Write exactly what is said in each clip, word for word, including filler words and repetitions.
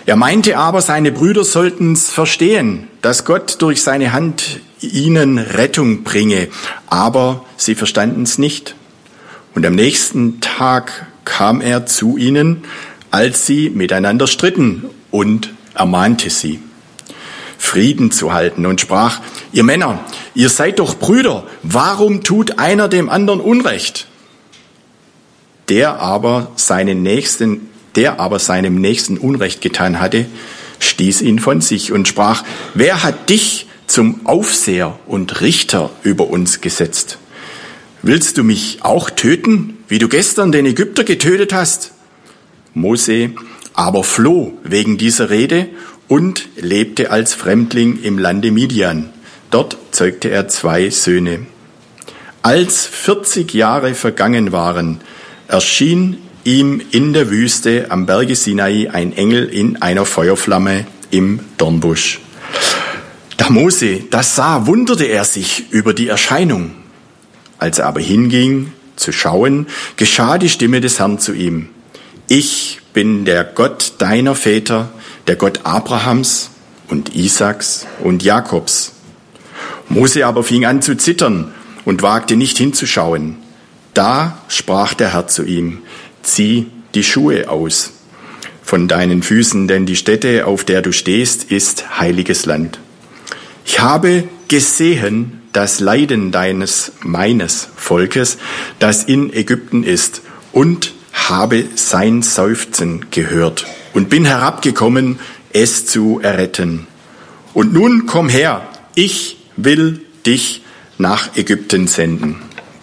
Er meinte aber, seine Brüder sollten es verstehen, dass Gott durch seine Hand ihnen Rettung bringe, aber sie verstanden es nicht. Und am nächsten Tag kam er zu ihnen, als sie miteinander stritten, und ermahnte sie, Frieden zu halten, und sprach: Ihr Männer, ihr seid doch Brüder, warum tut einer dem anderen Unrecht? Der aber seinen Nächsten, der aber seinem Nächsten Unrecht getan hatte, stieß ihn von sich und sprach: Wer hat dich zum Aufseher und Richter über uns gesetzt? Willst du mich auch töten, wie du gestern den Ägypter getötet hast? Mose aber floh wegen dieser Rede und lebte als Fremdling im Lande Midian. Dort zeugte er zwei Söhne. Als vierzig Jahre vergangen waren, erschien ihm in der Wüste am Berge Sinai ein Engel in einer Feuerflamme im Dornbusch. Da Mose das sah, wunderte er sich über die Erscheinung. Als er aber hinging, zu schauen, geschah die Stimme des Herrn zu ihm: Ich bin der Gott deiner Väter, der Gott Abrahams und Isaaks und Jakobs. Mose aber fing an zu zittern und wagte nicht hinzuschauen. Da sprach der Herr zu ihm: Zieh die Schuhe aus von deinen Füßen, denn die Stätte, auf der du stehst, ist heiliges Land. Ich habe gesehen das Leiden deines, meines Volkes, das in Ägypten ist, und habe sein Seufzen gehört und bin herabgekommen, es zu erretten. Und nun komm her, ich will dich nach Ägypten senden.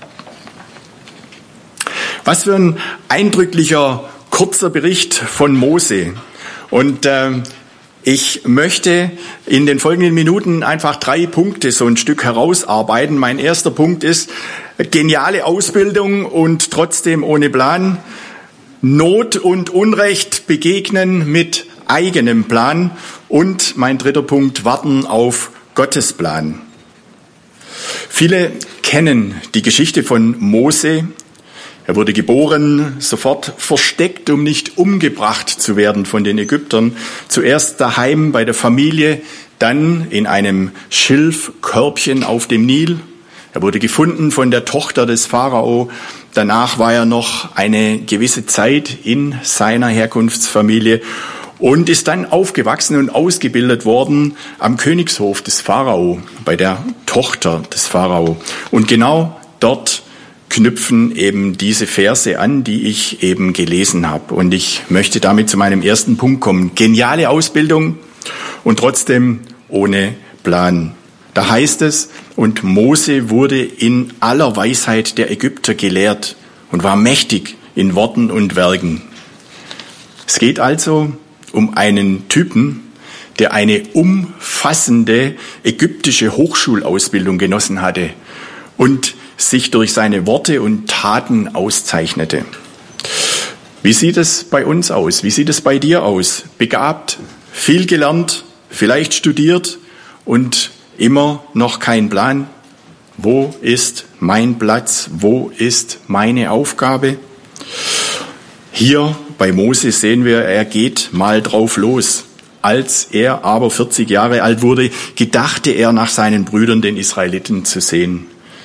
Was für ein eindrücklicher, kurzer Bericht von Mose. Und äh, ich möchte in den folgenden Minuten einfach drei Punkte so ein Stück herausarbeiten. Mein erster Punkt ist: geniale Ausbildung und trotzdem ohne Plan. Not und Unrecht begegnen mit eigenem Plan. Und mein dritter Punkt: warten auf Gottes Plan. Viele kennen die Geschichte von Mose. Er wurde geboren, sofort versteckt, um nicht umgebracht zu werden von den Ägyptern. Zuerst daheim bei der Familie, dann in einem Schilfkörbchen auf dem Nil. Er wurde gefunden von der Tochter des Pharao. Danach war er noch eine gewisse Zeit in seiner Herkunftsfamilie und ist dann aufgewachsen und ausgebildet worden am Königshof des Pharao, bei der Tochter des Pharao. Und genau dort knüpfen eben diese Verse an, die ich eben gelesen habe. Und ich möchte damit zu meinem ersten Punkt kommen. Geniale Ausbildung und trotzdem ohne Plan. Da heißt es: Und Mose wurde in aller Weisheit der Ägypter gelehrt und war mächtig in Worten und Werken. Es geht also um einen Typen, der eine umfassende ägyptische Hochschulausbildung genossen hatte und sich durch seine Worte und Taten auszeichnete. Wie sieht es bei uns aus? Wie sieht es bei dir aus? Begabt, viel gelernt, vielleicht studiert und immer noch kein Plan? Wo ist mein Platz? Wo ist meine Aufgabe? Hier bei Mose sehen wir, er geht mal drauf los. Als er aber vierzig Jahre alt wurde, gedachte er, nach seinen Brüdern, den Israeliten, zu sehen.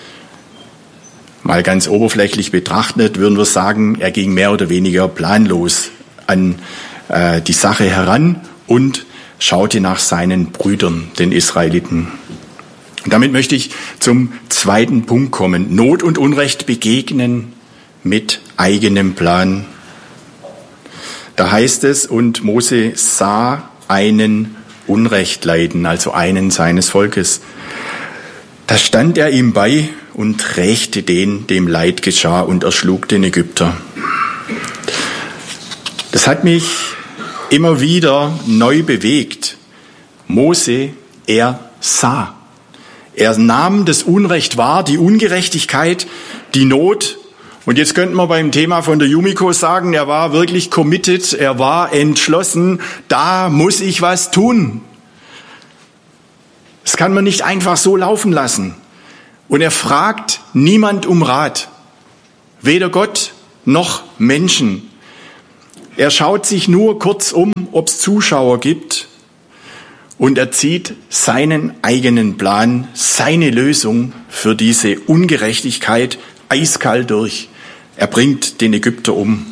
Mal ganz oberflächlich betrachtet würden wir sagen, er ging mehr oder weniger planlos an äh, die Sache heran und schaute nach seinen Brüdern, den Israeliten. Und damit möchte ich zum zweiten Punkt kommen. Not und Unrecht begegnen mit eigenem Plan. Da heißt es: Und Mose sah einen Unrecht leiden, also einen seines Volkes. Da stand er ihm bei und rächte den, dem Leid geschah, und erschlug den Ägypter. Das hat mich immer wieder neu bewegt. Mose, er sah. Er nahm das Unrecht wahr, die Ungerechtigkeit, die Not. Und jetzt könnten wir beim Thema von der Yumiko sagen, er war wirklich committed, er war entschlossen, da muss ich was tun. Das kann man nicht einfach so laufen lassen. Und er fragt niemand um Rat, weder Gott noch Menschen. er schaut sich nur kurz um, ob es Zuschauer gibt, und er zieht seinen eigenen Plan, seine Lösung für diese Ungerechtigkeit eiskalt durch. Er bringt den Ägypter um.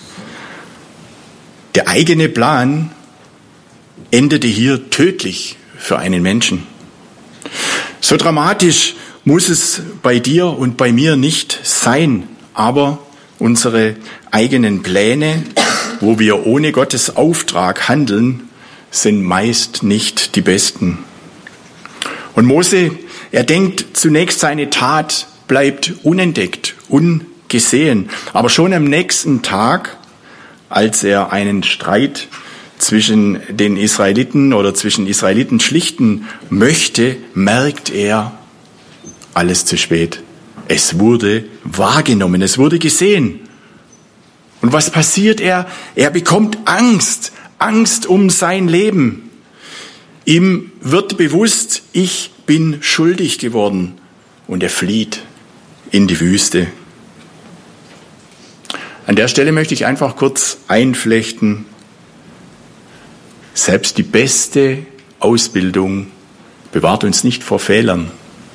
Der eigene Plan endete hier tödlich für einen Menschen. So dramatisch muss es bei dir und bei mir nicht sein, aber unsere eigenen Pläne, wo wir ohne Gottes Auftrag handeln, sind meist nicht die besten. Und Mose, er denkt zunächst, seine Tat bleibt unentdeckt, ungesehen. Aber schon am nächsten Tag, als er einen Streit zwischen den Israeliten oder zwischen Israeliten schlichten möchte, merkt er, alles zu spät. Es wurde wahrgenommen, es wurde gesehen. Und was passiert er? Er bekommt Angst, Angst um sein Leben. Ihm wird bewusst, ich bin schuldig geworden. Und er flieht in die Wüste. An der Stelle möchte ich einfach kurz einflechten. Selbst die beste Ausbildung bewahrt uns nicht vor Fehlern.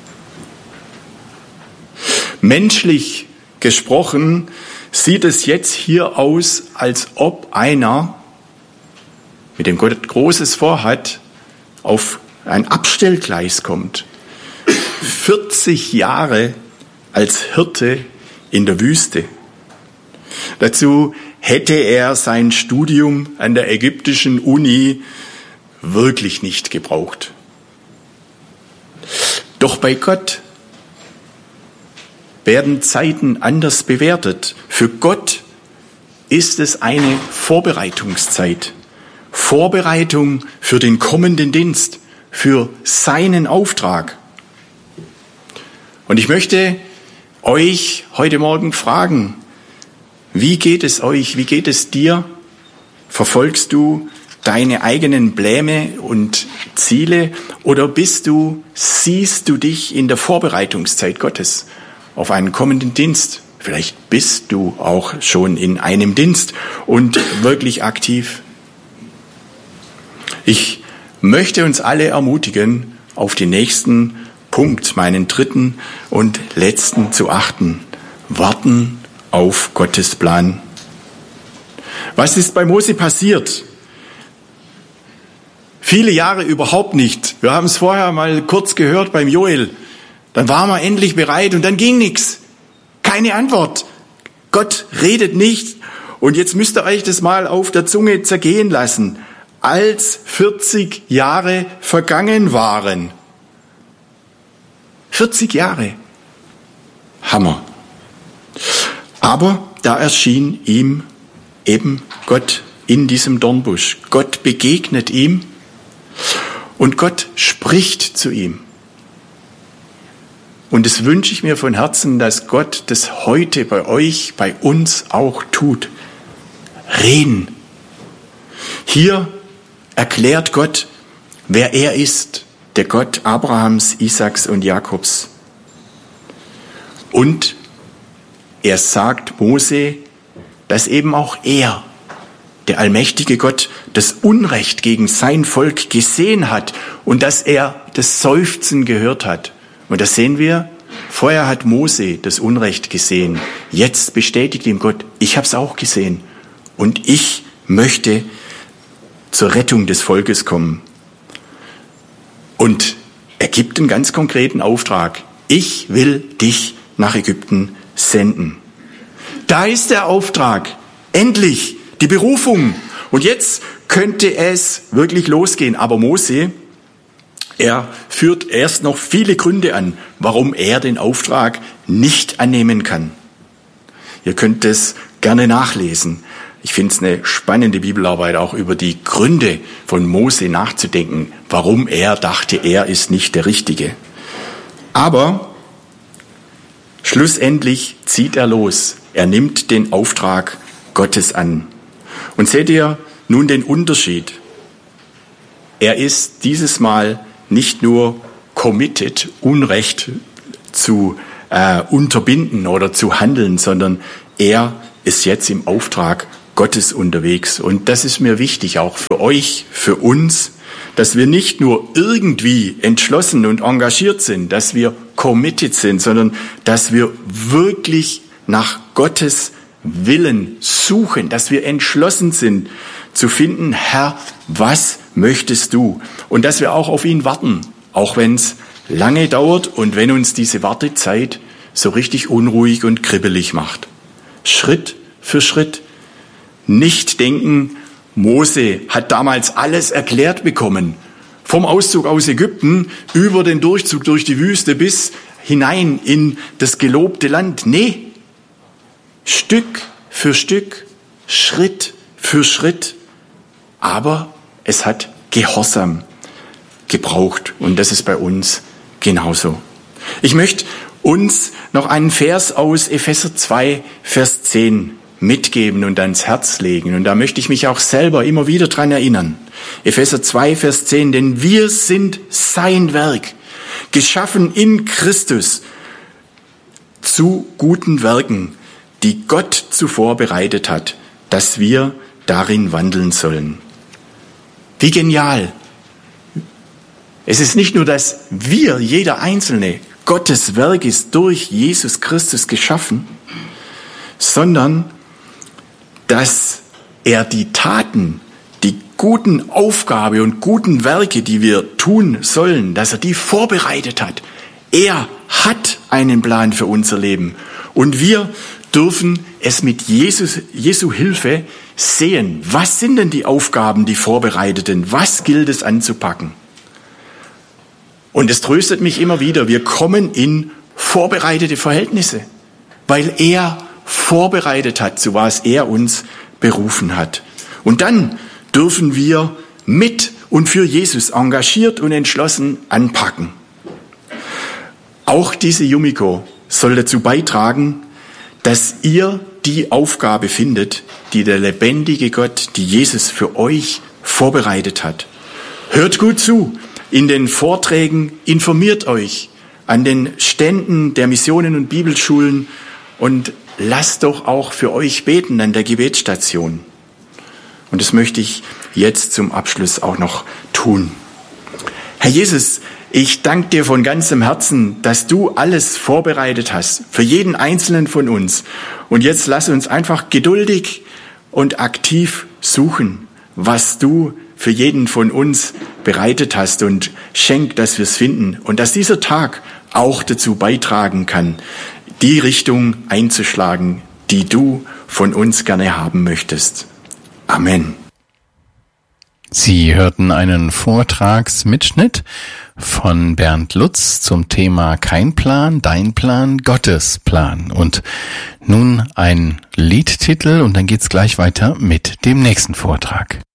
Menschlich gesprochen sieht es jetzt hier aus, als ob einer, mit dem Gott Großes vorhat, auf ein Abstellgleis kommt. vierzig Jahre als Hirte in der Wüste. Dazu hätte er sein Studium an der ägyptischen Uni wirklich nicht gebraucht. Doch bei Gott werden Zeiten anders bewertet. Für Gott ist es eine Vorbereitungszeit. Vorbereitung für den kommenden Dienst, für seinen Auftrag. Und ich möchte euch heute Morgen fragen, wie geht es euch, wie geht es dir? Verfolgst du deine eigenen Pläne und Ziele oder bist du, siehst du dich in der Vorbereitungszeit Gottes auf einen kommenden Dienst? Vielleicht bist du auch schon in einem Dienst und wirklich aktiv. Ich möchte uns alle ermutigen, auf den nächsten Punkt, meinen dritten und letzten zu achten. Warten auf Gottes Plan. Was ist bei Mose passiert? Viele Jahre überhaupt nicht. Wir haben es vorher mal kurz gehört beim Joel. Dann waren wir endlich bereit und dann ging nichts. Keine Antwort. Gott redet nicht. Und jetzt müsst ihr euch das mal auf der Zunge zergehen lassen. Als vierzig Jahre vergangen waren. vierzig Jahre. Hammer. Aber da erschien ihm eben Gott in diesem Dornbusch. Gott begegnet ihm und Gott spricht zu ihm. Und das wünsche ich mir von Herzen, dass Gott das heute bei euch, bei uns auch tut. Reden. Hier erklärt Gott, wer er ist, der Gott Abrahams, Isaaks und Jakobs. Und er sagt Mose, dass eben auch er, der allmächtige Gott, das Unrecht gegen sein Volk gesehen hat und dass er das Seufzen gehört hat. Und das sehen wir, vorher hat Mose das Unrecht gesehen. Jetzt bestätigt ihm Gott, ich habe es auch gesehen. Und ich möchte zur Rettung des Volkes kommen. Und er gibt einen ganz konkreten Auftrag. Ich will dich nach Ägypten senden. Da ist der Auftrag. Endlich die Berufung. Und jetzt könnte es wirklich losgehen. Aber Mose, er führt erst noch viele Gründe an, warum er den Auftrag nicht annehmen kann. Ihr könnt es gerne nachlesen. Ich finde es eine spannende Bibelarbeit, auch über die Gründe von Mose nachzudenken, warum er dachte, er ist nicht der Richtige. Aber schlussendlich zieht er los. Er nimmt den Auftrag Gottes an. Und seht ihr nun den Unterschied? Er ist dieses Mal nicht nur committed, Unrecht zu äh, unterbinden oder zu handeln, sondern er ist jetzt im Auftrag Gottes unterwegs. Und das ist mir wichtig, auch für euch, für uns, dass wir nicht nur irgendwie entschlossen und engagiert sind, dass wir committed sind, sondern dass wir wirklich nach Gottes Willen suchen, dass wir entschlossen sind zu finden, Herr, was möchtest du? Und dass wir auch auf ihn warten, auch wenn es lange dauert und wenn uns diese Wartezeit so richtig unruhig und kribbelig macht. Schritt für Schritt. Nicht denken, Mose hat damals alles erklärt bekommen. Vom Auszug aus Ägypten über den Durchzug durch die Wüste bis hinein in das gelobte Land. Nee, Stück für Stück, Schritt für Schritt. Aber es hat Gehorsam gebraucht und das ist bei uns genauso. Ich möchte uns noch einen Vers aus Epheser zwei, Vers zehn mitgeben und ans Herz legen. Und da möchte ich mich auch selber immer wieder dran erinnern. Epheser zwei, Vers zehn, denn wir sind sein Werk, geschaffen in Christus zu guten Werken, die Gott zuvor bereitet hat, dass wir darin wandeln sollen. Wie genial! Es ist nicht nur, dass wir, jeder Einzelne, Gottes Werk ist durch Jesus Christus geschaffen, sondern dass er die Taten, die guten Aufgabe und guten Werke, die wir tun sollen, dass er die vorbereitet hat. Er hat einen Plan für unser Leben und wir dürfen es mit Jesus, Jesu Hilfe sehen. Was sind denn die Aufgaben, die vorbereiteten? Was gilt es anzupacken? Und es tröstet mich immer wieder, wir kommen in vorbereitete Verhältnisse, weil er vorbereitet hat, zu was er uns berufen hat. Und dann dürfen wir mit und für Jesus engagiert und entschlossen anpacken. Auch diese Yumiko soll dazu beitragen, dass ihr die Aufgabe findet, die der lebendige Gott, die Jesus für euch vorbereitet hat. Hört gut zu. In den Vorträgen informiert euch an den Ständen der Missionen und Bibelschulen und lasst doch auch für euch beten an der Gebetsstation. Und das möchte ich jetzt zum Abschluss auch noch tun. Herr Jesus, ich danke dir von ganzem Herzen, dass du alles vorbereitet hast für jeden Einzelnen von uns. Und jetzt lass uns einfach geduldig und aktiv suchen, was du für jeden von uns bereitet hast und schenk, dass wir es finden und dass dieser Tag auch dazu beitragen kann, die Richtung einzuschlagen, die du von uns gerne haben möchtest. Amen. Sie hörten einen Vortragsmitschnitt von Bernd Lutz zum Thema Kein Plan, dein Plan, Gottes Plan. Und nun ein Liedtitel und dann geht's gleich weiter mit dem nächsten Vortrag.